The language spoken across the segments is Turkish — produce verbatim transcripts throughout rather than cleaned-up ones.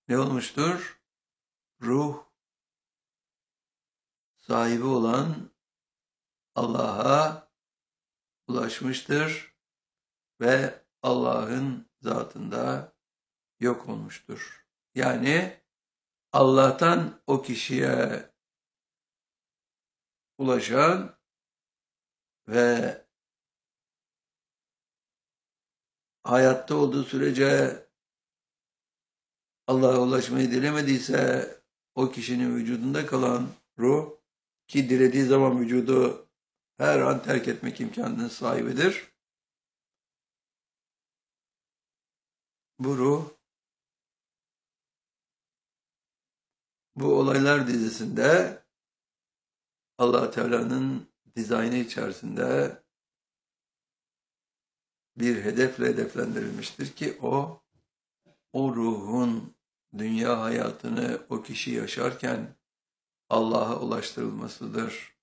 ne olmuştur? Ruh sahibi olan Allah'a ulaşmıştır ve Allah'ın zatında yok olmuştur. Yani Allah'tan o kişiye ulaşan ve hayatta olduğu sürece Allah'a ulaşmayı dilemediyse o kişinin vücudunda kalan ruh, ki dilediği zaman vücudu her an terk etmek imkanının sahibidir. Bu ruh, bu olaylar dizisinde Allah Teala'nın dizaynı içerisinde bir hedefle hedeflendirilmiştir ki o, o ruhun dünya hayatını o kişi yaşarken Allah'a ulaştırılmasıdır.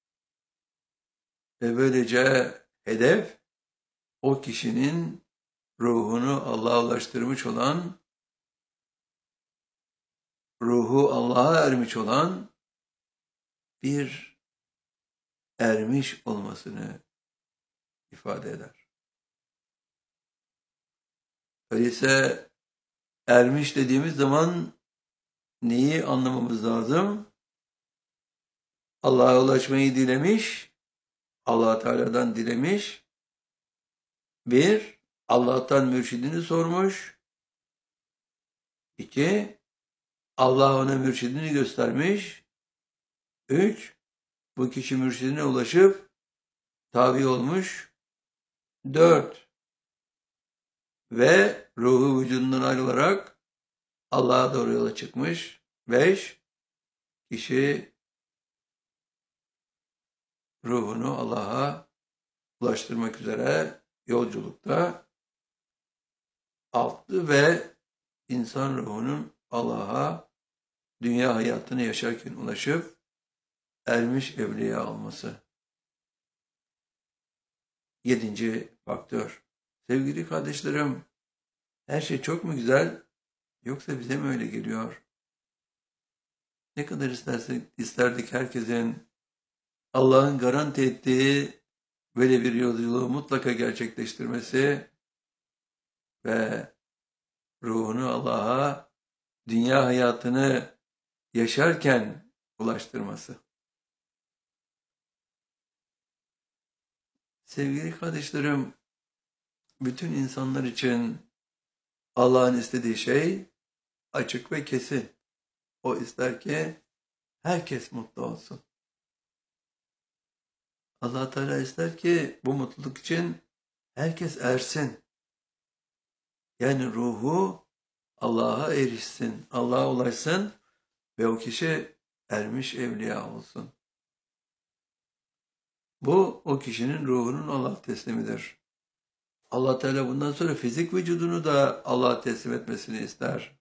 Ve böylece hedef o kişinin ruhunu Allah'a ulaştırmış olan, ruhu Allah'a ermiş olan bir ermiş olmasını ifade eder. Öyleyse ermiş dediğimiz zaman neyi anlamamız lazım? Allah'a ulaşmayı dilemiş, Allah Teala'dan dilemiş. Bir, Allah'tan mürşidini sormuş. İki, Allah ona mürşidini göstermiş. Üç, bu kişi mürşidine ulaşıp tabi olmuş. Dört, ve ruhu vücudundan ayrılarak Allah'a doğru yola çıkmış. Beş, kişi ruhunu Allah'a ulaştırmak üzere yolculukta. Altı, ve insan ruhunun Allah'a dünya hayatını yaşarken ulaşıp ermiş evliya olması. Yedinci faktör. Sevgili kardeşlerim, her şey çok mu güzel, yoksa bize mi öyle geliyor? Ne kadar istersek, isterdik herkesin Allah'ın garanti ettiği böyle bir yolculuğu mutlaka gerçekleştirmesi ve ruhunu Allah'a dünya hayatını yaşarken ulaştırması. Sevgili kardeşlerim, bütün insanlar için Allah'ın istediği şey açık ve kesin. O ister ki herkes mutlu olsun. Allah Teala ister ki bu mutluluk için herkes ersin. Yani ruhu Allah'a erişsin, Allah'a ulaşsın ve o kişi ermiş evliya olsun. Bu o kişinin ruhunun Allah teslimidir. Allah Teala bundan sonra fizik vücudunu da Allah'a teslim etmesini ister.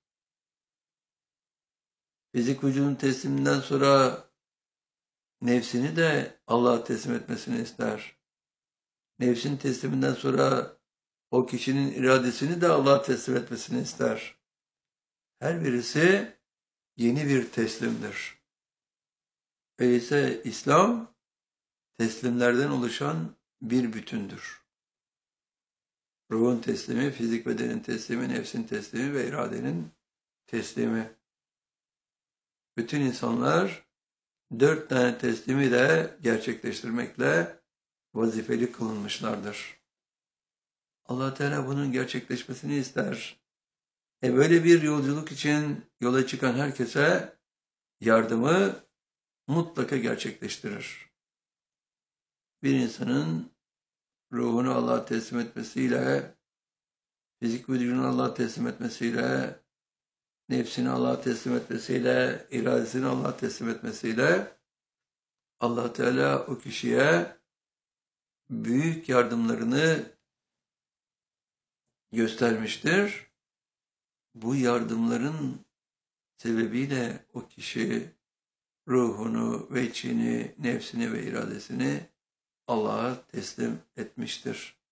Fizik vücudun tesliminden sonra nefsini de Allah'a teslim etmesini ister. Nefsin tesliminden sonra o kişinin iradesini de Allah'a teslim etmesini ister. Her birisi yeni bir teslimdir. Öyleyse İslam teslimlerden oluşan bir bütündür. Ruhun teslimi, fizik bedenin teslimi, nefsin teslimi ve iradenin teslimi. Bütün insanlar dört tane teslimi de gerçekleştirmekle vazifeli kılınmışlardır. Allah Teala bunun gerçekleşmesini ister. E böyle bir yolculuk için yola çıkan herkese yardımı mutlaka gerçekleştirir. Bir insanın ruhunu Allah'a teslim etmesiyle, fizik vücudunu Allah'a teslim etmesiyle, nefsini Allah'a teslim etmesiyle, iradesini Allah'a teslim etmesiyle Allah Teala o kişiye büyük yardımlarını göstermiştir. Bu yardımların sebebiyle o kişi ruhunu ve içini, nefsini ve iradesini Allah'a teslim etmiştir.